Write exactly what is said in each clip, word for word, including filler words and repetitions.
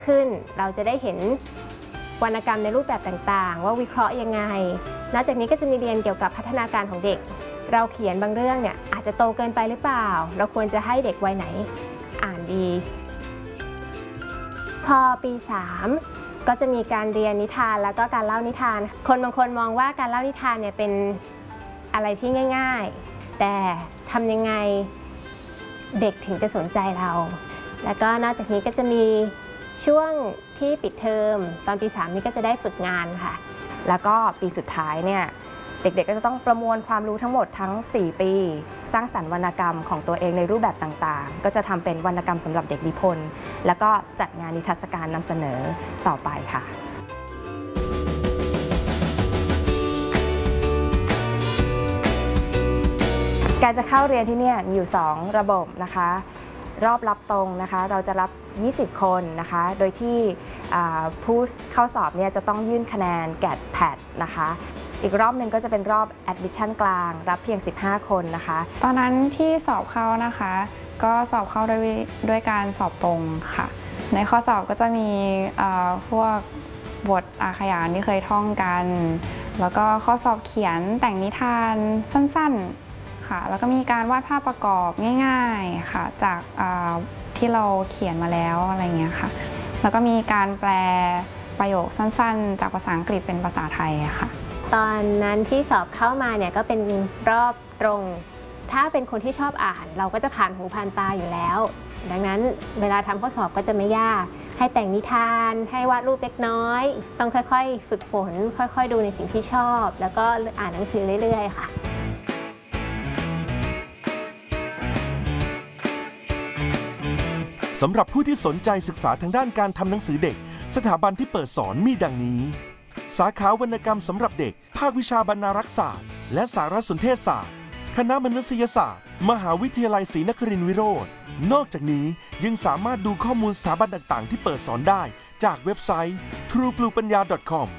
ขึ้นเราจะได้เห็นวรรณกรรมในรูปแบบต่างๆว่าวิเคราะห์ยังไงนอกจากนี้ก็จะมีเรียนเกี่ยวกับพัฒนาการของเด็กเราเขียนบางเรื่องเนี่ยอาจจะโตเกินไปหรือเปล่าเราควรจะให้เด็กวัยไหนอ่านดีพอปีสามก็จะมีการเรียนนิทานแล้วก็การเล่านิทานคนบางคนมองว่าการเล่านิทานเนี่ยเป็นอะไรที่ง่ายๆแต่ทำยังไงเด็กถึงจะสนใจเราแล้วก็นอกจากนี้ก็จะมีช่วงที่ปิดเทอมตอนปีสามนี้ก็จะได้ฝึกงานค่ะแล้วก็ปีสุดท้ายเนี่ยเด็กๆก็จะต้องประมวลความรู้ทั้งหมดทั้งสี่ปีสร้างสรรค์วรรณกรรมของตัวเองในรูปแบบต่างๆก็จะทำเป็นวรรณกรรมสำหรับเด็กนิพนธ์แล้วก็จัดงานนิทรรศการนำเสนอต่อไปค่ะการจะเข้าเรียนที่นี่มีอยู่สองระบบนะคะรอบรับตรงนะคะเราจะรับยี่สิบคนนะคะโดยที่ผู้เข้าสอบเนี่ยจะต้องยื่นคะแนนแกดแพดนะคะอีกรอบหนึ่งก็จะเป็นรอบ Admission กลางรับเพียงสิบห้าคนนะคะตอนนั้นที่สอบเข้านะคะก็สอบเข้าด้วยด้วยการสอบตรงค่ะในข้อสอบก็จะมีพวกบทอาขยานที่เคยท่องกันแล้วก็ข้อสอบเขียนแต่งนิทานสั้นๆค่ะแล้วก็มีการวาดภาพประกอบง่ายๆค่ะจากที่เราเขียนมาแล้วอะไรเงี้ยค่ะแล้วก็มีการแปลประโยคสั้นๆจากภาษาอังกฤษเป็นภาษาไทยค่ะตอนนั้นที่สอบเข้ามาเนี่ยก็เป็นรอบตรงถ้าเป็นคนที่ชอบอ่านเราก็จะผ่านหูผ่านตาอยู่แล้วดังนั้นเวลาทำข้อสอบก็จะไม่ยากให้แต่งนิทานให้วาดรูปเล็กน้อยต้องค่อยๆฝึกฝนค่อยๆดูในสิ่งที่ชอบแล้วก็อ่านหนังสือเรื่อยๆค่ะสำหรับผู้ที่สนใจศึกษาทางด้านการทำหนังสือเด็กสถาบันที่เปิดสอนมีดังนี้สาขาวรรณกรรมสำหรับเด็กภาควิชาบรรณารักษศาสตร์และสารสนเทศศาสตร์คณะมนุษยศาสตร์มหาวิทยาลัยศรีนครินทรวิโรจน์นอกจากนี้ยังสามารถดูข้อมูลสถาบันต่างๆที่เปิดสอนได้จากเว็บไซต์ ทรู บลู ปัญญา ดอท คอม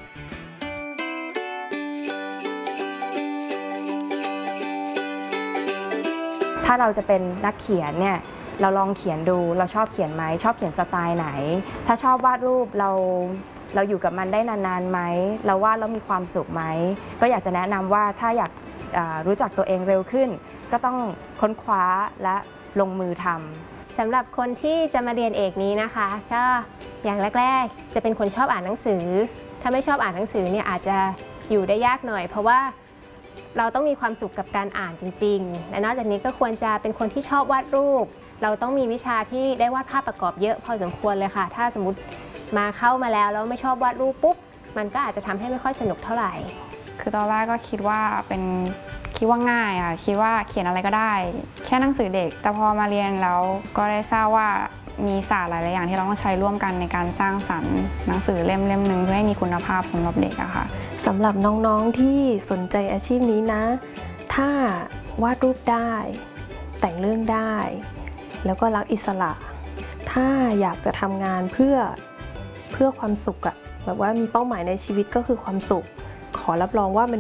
ถ้าเราจะเป็นนักเขียนเนี่ยเราลองเขียนดูเราชอบเขียนไหมชอบเขียนสไตล์ไหนถ้าชอบวาดรูปเราเราอยู่กับมันได้นานๆไหมเราวาดแล้วมีความสุขไหมก็อยากจะแนะนำว่าถ้าอยากรู้จักตัวเองเร็วขึ้นก็ต้องค้นคว้าและลงมือทำสำหรับคนที่จะมาเรียนเอกนี้นะคะก็อย่างแรกๆจะเป็นคนชอบอ่านหนังสือถ้าไม่ชอบอ่านหนังสือเนี่ยอาจจะอยู่ได้ยากหน่อยเพราะว่าเราต้องมีความสุขกับการอ่านจริงๆและนอกจากนี้ก็ควรจะเป็นคนที่ชอบวาดรูปเราต้องมีวิชาที่ได้วาดภาพประกอบเยอะพอสมควรเลยค่ะถ้าสมมติมาเข้ามาแล้วแล้วไม่ชอบวาดรูปปุ๊บมันก็อาจจะทำให้ไม่ค่อยสนุกเท่าไหร่คือตอนแรกก็คิดว่าเป็นคิดว่าง่ายค่ะคิดว่าเขียนอะไรก็ได้แค่หนังสือเด็กแต่พอมาเรียนแล้วก็ได้ทราบว่ามีศาสตร์หลายๆอย่างที่เราต้องใช้ร่วมกันในการสร้างสรรค์หนังสือเล่มเล่มหนึ่งเพื่อให้มีคุณภาพสำหรับเด็กอะค่ะสำหรับน้องๆที่สนใจอาชีพนี้นะถ้าวาดรูปได้แต่งเรื่องได้แล้วก็รักอิสระถ้าอยากจะทำงานเพื่อเพื่อความสุขอะแบบว่ามีเป้าหมายในชีวิตก็คือความสุขขอรับรองว่ามัน